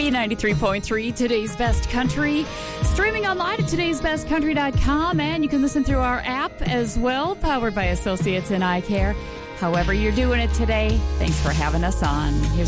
B93.3, Today's Best Country. Streaming online at today'sbestcountry.com, and you can listen through our app as well, powered by Associates in Eye Care. However you're doing it today, thanks for having us on. Here's